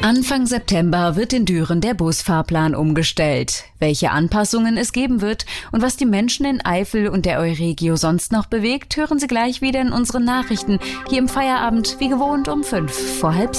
Anfang September wird in Düren der Busfahrplan umgestellt. Welche Anpassungen es geben wird und was die Menschen in Eifel und der Euregio sonst noch bewegt, hören Sie gleich wieder in unseren Nachrichten hier im Feierabend, wie gewohnt um 5 vor halb